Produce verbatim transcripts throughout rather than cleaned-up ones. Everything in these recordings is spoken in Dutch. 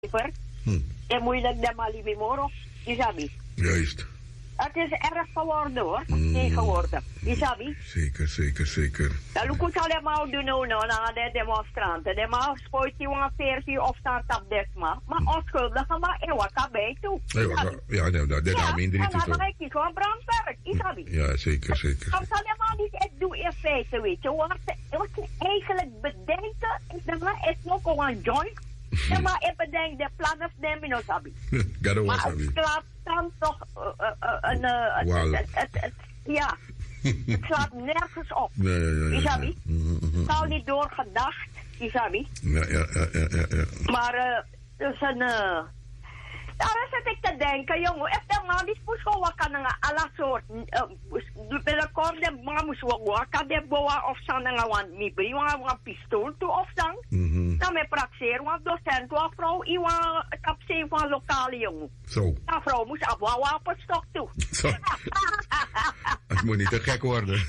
Hm. En moeilijk de Malibimoro, Isabi. Juist. Het is erg geworden hoor, mm. nee geworden, Isabi. Zeker, zeker, zeker. Dan loop ik allemaal doen nou naar de demonstranten. De man spoort die een versie of staat op desma. Maar onschuldigen maar eeuwig bij toe. Ja, nee, dat is daar minder iets. Ja, dan heb je gewoon brandwerk, Isabi. Ja, zeker, zeker. Dat kan helemaal niet echt doen in feite, weet je. Wat je eigenlijk bedenken, is nog gewoon joint. Ja, maar ik bedenk de plannen of de minosabi. Maar het slaat dan toch een... Ja, het slaat nergens op. Isabi. Het zou niet doorgedacht, Isabi. Ja, ja, ja, ja, ja. Maar uh, dus een... Uh, daar zit ik te denken, jongen. If de man die moest gewoon kan een alle soort... Binnenkort de man moest gewoon kan de boa of zijn een mibri, een pistool toe of dan. Dan met praxeer, want docent was vrouw, iemand op zee van lokale jongen. Zo. Dat vrouw moest op een wapenstok toe. Zo. Het moet niet te gek worden.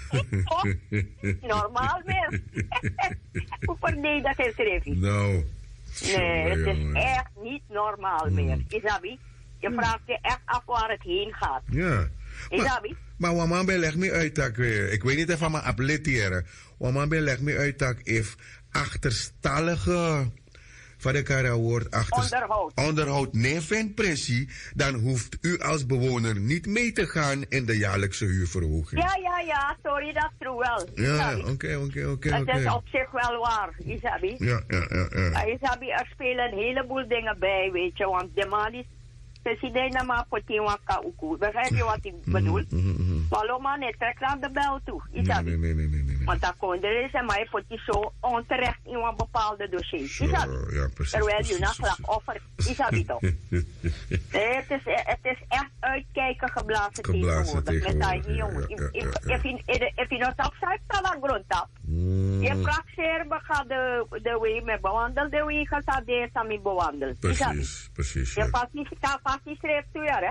Normaal meer. Hoe verdedig is er even? Nou. Nee, het is echt niet normaal meer. Isabi, je vraagt je echt af waar het heen gaat. Ja. Isabi? Maar waman ben leg me uit dat ik weet niet even maar appleteren. Waman ben leg me uit dat if achterstallige van de kara woord onderhoud. onderhoud nee vindt pressie, dan hoeft u als bewoner niet mee te gaan in de jaarlijkse huurverhoging. Ja, ja, ja, sorry, dat is true wel. Ja, oké, oké, oké. Het is op zich wel waar, Isabi. Ja, ja, ja. ja. Maar Isabi, er spelen een heleboel dingen bij, weet je, want de man is president maar voor die waka uku. Begrijp je wat ik bedoel? Maar man, het trekt aan de bel toe, Isabi. Nee, nee, nee, nee, nee. Want dat kon er is en maar voor die zo onterecht in een bepaalde dossier. Isabi. Ja, precies. Terwijl je nog slachtoffer, Isabi toch? Nee, het is, het is echt uitkijken geblazen, geblazen tegenwoordig. Met die jongen. If je nog afzijt, dan aan grond af. Je praxeer, we gaan de, de weg met bewandelen, de weg gaat deze samen bewandelen. Precies, precies. Je past niet, past niet schreef toe, hè?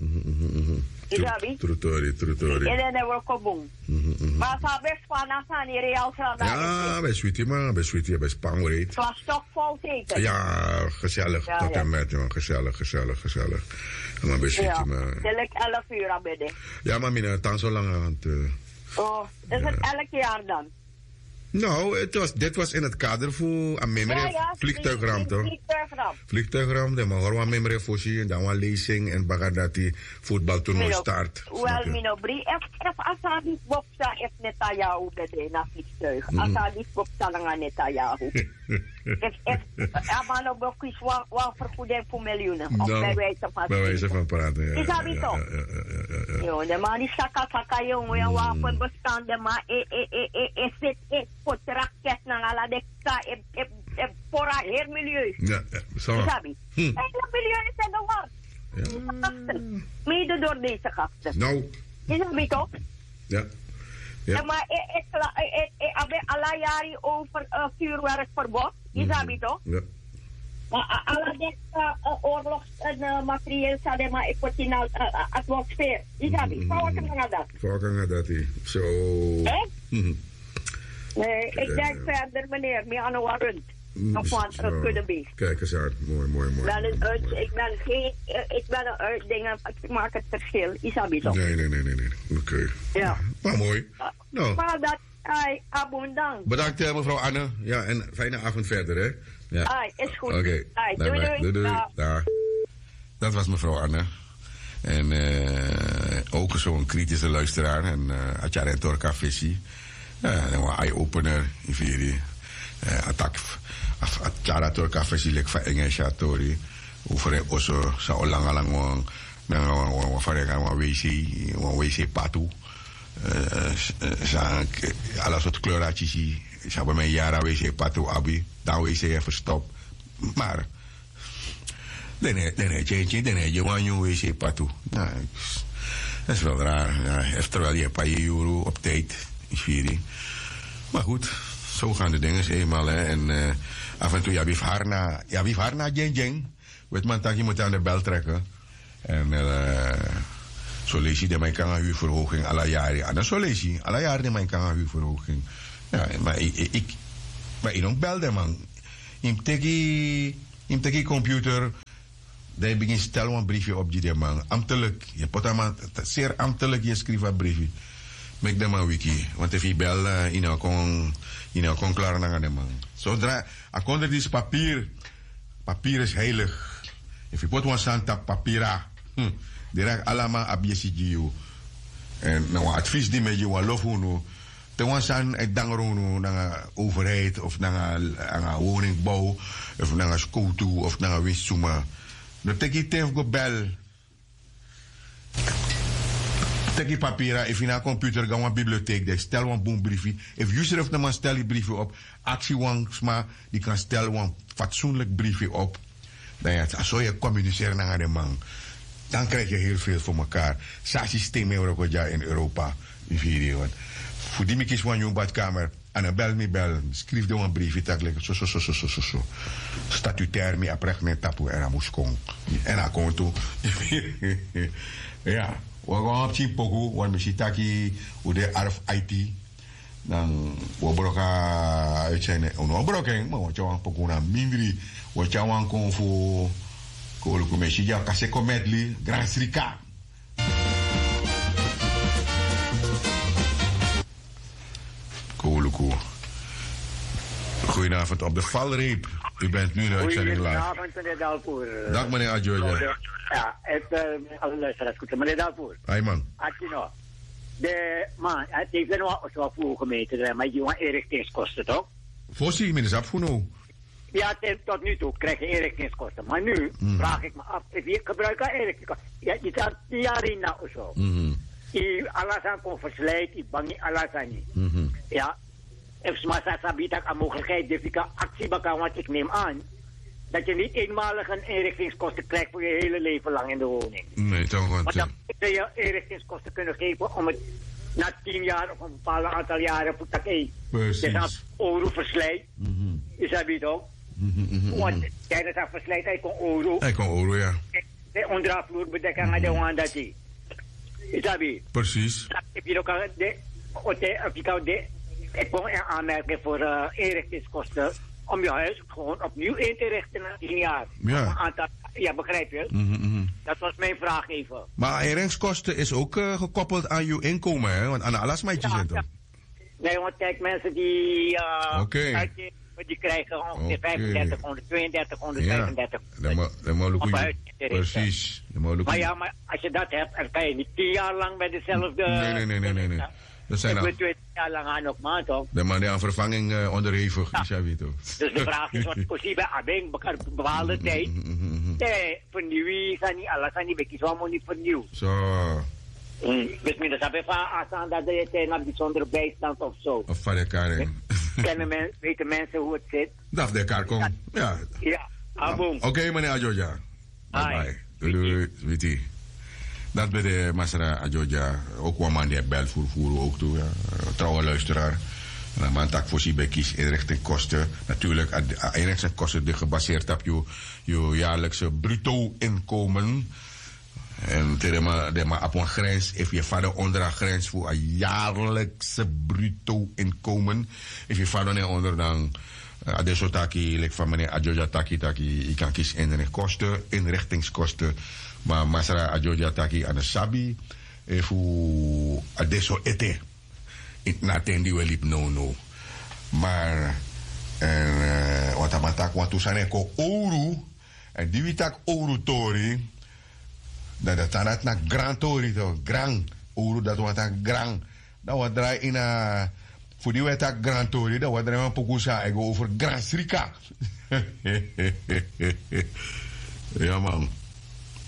Isabi? Trutori, trutori. En dan hebben we koboom. Maar ze hebben Spana zijn hier real gedaan. Ja, bij Sweetie man, bij Sweetie, bij Spangreed. Het was toch vol zeker? Ja, gezellig. Ja, tot ja. en met, man. Gezellig, gezellig, gezellig. Maar bij Sweetie ja. man. Tel ik elf uur aan bedden. Ja, maar mina, het zo lang aan het... Uh, oh, is ja. het elk jaar dan? Nou, het was, dit was in het kader voor een memory ja, ja, vliegtuigram, toch? Vliegtuigram. Vliegtuigram, de maar een memory voorzien en dan een lezing en bagadati voetbaltoernooi start. Wel, minobri, if Asadi Bopsa if Netanyahu de na vliegtuig. Asadi Bopsa lang Netanyahu. If if Amano Bokis wa vergoeding voor miljoenen. Of bij wijze van bij wijze van praten, ja. Is dat niet toch? Jo, de man die saka saka jongen, ja, wapen bestaande, maar e e e e e zit e pot raket na ala de ka e e e pora heel milieu. Ja, zo. Isabi. Hele milieu is er nog wat. Mede door deze gasten. Nou. Isabi toch? Ja. Ja. Maar ik heb alle jaren over vuurwerkverbod. Isabi toch? Ja. Maar alle deze oorlogsmateriaal zijn maar ik word in de atmosfeer. Isabi, voor wat kan dat? Voor kan dat, zo. Nee, ik denk verder meneer, meer aan de rund. Nog wat kunnen be. Kijk eens aan, mooi, mooi, mooi. Ben een uit, ik ben geen, ik ben een uitdingen, ik maak het verschil. Isabi toch? Nee, nee, nee, nee, nee. Oké. Okay. Ja. Maar mooi. Nou. Maar dat, ai, abundant. Bedankt uh, mevrouw Anne. Ja, en fijne avond verder, hè. Ja. Ai, is goed. Oké. Okay. Doei, doei. doei, doei. Dag. Dat was mevrouw Anne. En uh, ook zo'n kritische luisteraar. En uh, Atjara en Torka Vissi. Ja, een eye-opener in Viri. Uh, attack. Atjara Torka Vissi lek van Engels Tori. Over het osso. Sa lang lang wang. Dan wang farega wang wc. Wang wc patu. Sa alle soort kleuraatjes. Ze hebben mijn jaren wc patu abi. Dan wc even stop. Maar. Dan heb je dan heb je een wc patu. Nou, dat is wel raar. Ja, terwijl je een paar euro op tijd is vier. Maar goed, zo gaan de dingen eenmaal. Hè. En uh, af en toe, ja, wie harna, ja, wie harna, jeng, jeng. Weet man, dat je moet aan de bel trekken. En uh, zo lees je dat mijn kan huurverhoging alle jaren. En dan zo lees je, alle jaren mijn kan huurverhoging. Ja, maar ik, ik, maar ik nog belde, man. Ik teki In de computer, daar begin stellen een briefje op die man. Ambtelijk, je pot hem zeer ambtelijk je schrijven een briefje. Met de man wiki, want if je bel, uh, je nou kon, je nou kon klaar naar de man. Zodra, ik kon er dus papier, papier is heilig. If je pot een santa papira, hm, direct allemaal ab je sigio. En nou advies die met je wat lof hoe te was aan het dangeroen naar overheid of naar een woningbouw of naar een school toe of naar een wisselma. Dantek je tegen go bel.Tek je papieren, if je naar computer gaan, een bibliotheek, dan stel een boombriefje. If je schrijft dan maar stel je briefje op. Actie maar die kan stellen een fatsoenlijk briefje op. Dan ja, zo je communiceren naar de man. Dan krijg je heel veel voor elkaar. Zo'n systeem in Europa. In video. Voor die kies van je badkamer. En dan bel me bel. Schrijf dan een briefje. Tak like zo zo zo zo zo zo. Statutair me aprek met tapu en dan moest komen. En dan komt toe. Ja. We gaan op zien poku. Want we zien taki hoe de R F I T. Dan we brokken uitzenden. We brokken. Maar we gaan poku naar mindri. We gaan komen voor. Koluku mesija kase komedli Grand Srika. Koluku. Goedenavond op de valreep. U bent nu de uitzending live. Goedenavond meneer Dalpoer. Dag meneer Adjoja. Ja, het uh, alle luisteraars goed. Meneer Dalpoer. Hai man. Atino. De man, het heeft nog zo voor gemeente, maar je want inrichtingskosten toch? Voorzien meneer Zapfuno. Ja, tot nu toe krijg je inrichtingskosten. Maar nu mm. vraag ik me af, if je gebruikt inrichtingskosten. Ja, je staat tien jaar in nou of zo. Mm-hmm. Je alasan kon verslijt, je bang niet alasan niet. Mm-hmm. Ja. If smasa sabi tak aan mogelijkheid, dus ik actie bakken, want ik neem aan dat je niet eenmalig een inrichtingskosten krijgt voor je hele leven lang in de woning. Nee, toch want... Want dan zou je inrichtingskosten kunnen geven om het na tien jaar of een bepaald aantal jaren voor dat je dus euro verslijt. Mm-hmm. Is dat niet toch? Mm-hmm. Want tijdens dat verslijt hij kon euro. Hij kon euro, ja. De ondervloer bedekken aan de wand dat hij. Is dat niet? Precies. Heb je ook al de... Of je kan de... Ik kon een aanmerking voor uh, inrichtingskosten om je huis gewoon opnieuw in te richten na tien jaar. Ja. Aantal, ja, begrijp je? Mm-hmm, mm-hmm. Dat was mijn vraag even. Maar inrichtingskosten is ook uh, gekoppeld aan je inkomen, hè? Want aan alles meidjes ja, zijn toch? Ja. Nee, want kijk, mensen die... Uh, okay. die krijgen ongeveer okay. vijfendertig, tweeëndertig, honderdvijfendertig. Ja, dan moet je... Precies. Maar ja, maar als je dat hebt, dan kan je niet tien jaar lang bij dezelfde... Nee, nee, nee, nee, nee. nee. Dat zijn ik ben twintig jaar lang aan op maand, toch? De man die aan vervanging uh, onderhevig is, ja, weet toch? Dus de vraag is, wat precies bij Abeng, bepaalde tijd. Nee, vernieuwen is niet alles, aan die bekjes, wat moet niet vernieuwen. Zo. Dus men dat even aan dat je tegen een bijzondere bijstand of zo. Of van elkaar. Kennen men, weten mensen hoe het zit? Dat de elkaar komt. Ja. Ja, Abong. Oké, okay, meneer Adjoja. Bye bye. Doei, doei, weet dat bij de Masra Adjoja, ook wel man die belt voor voeren ook toe, ja. Trouwe luisteraar. En man tak voor zich bij kies inrichting kosten. Natuurlijk, inrichting kosten die gebaseerd op je, je jaarlijkse bruto inkomen. En de maar op een grens, if je vader onder een grens voor een jaarlijkse bruto inkomen. If je vader onder dan, uh, deze taki, like van meneer Adjoja taki taki, je kan kiezen inrichtingskosten, inrichtingskosten. Maar Masra Adjoja taki aan de sabi, even adesso ete. Na tendi we liep no no. Maar, en, wat uh, amatak, want toen zijn eko ouro, en die witak ouro tori, dat dat dan na grand tori toch, grand, ouro dat wat aan grand. Dat wat draai in a, voor die witak grand tori, dat wat draai een pokusa, ego over Grand Srika. Ja man.